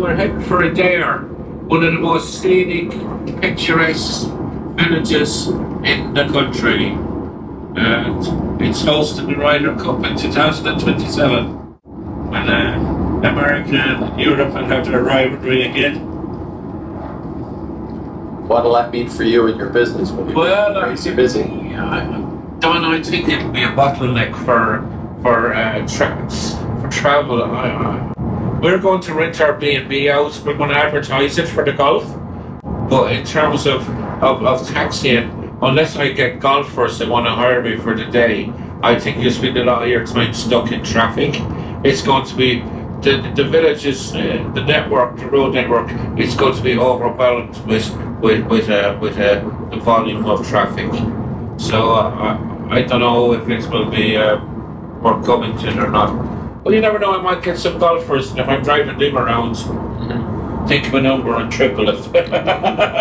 we're heading for Adair, one of the most scenic, picturesque villages in the country. And it's hosting the Ryder Cup in 2027. When America and Europe will have their rivalry again. What'll that mean for you and your business? Will you be crazy busy? Don, I think it'll be a bottleneck for travel. We're going to rent our B&B out. We're going to advertise it for the golf. But in terms of taxiing, unless I get golfers that want to hire me for the day, I think you'll spend a lot of your time stuck in traffic. It's going to be the villages, the network, the road network. It's going to be overwhelmed with the volume of traffic. So I don't know if it will be worth coming to or not. Well, you never know. I might get some golfers, and if I'm driving them around, think of a number and triple it.